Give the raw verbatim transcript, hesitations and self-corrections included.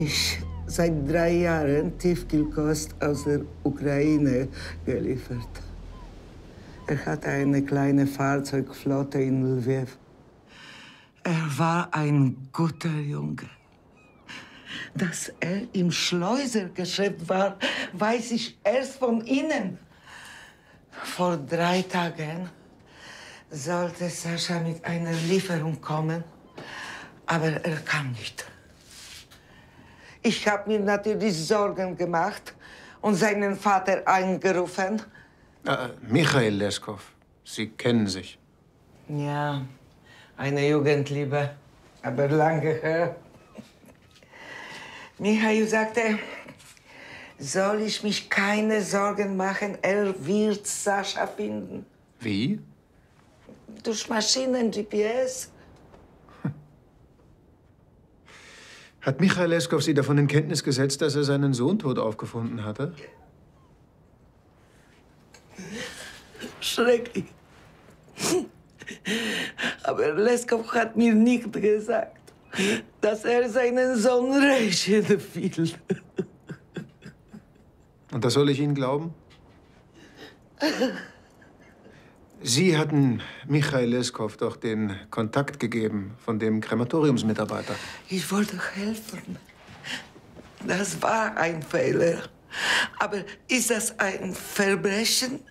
Ich seit drei Jahren Tiefkühlkost aus der Ukraine geliefert. Er hatte eine kleine Fahrzeugflotte in Lviv. Er war ein guter Junge. Dass er im Schleusergeschäft war, weiß ich erst von Ihnen. Vor drei Tagen sollte Sascha mit einer Lieferung kommen, aber er kam nicht. Ich habe mir natürlich Sorgen gemacht und seinen Vater angerufen. Äh, Michail Leskov, Sie kennen sich. Ja, eine Jugendliebe, aber lange her. Michail sagte, soll ich mich keine Sorgen machen, er wird Sascha finden. Wie? Durch Maschinen, G P S. Hat Michail Leskov Sie davon in Kenntnis gesetzt, dass er seinen Sohn tot aufgefunden hatte? Schrecklich. Aber Leskov hat mir nicht gesagt, dass er seinen Sohn rächen will. Und das soll ich Ihnen glauben? Sie hatten Michail Leskov doch den Kontakt gegeben von dem Krematoriumsmitarbeiter. Ich wollte helfen. Das war ein Fehler. Aber ist das ein Verbrechen?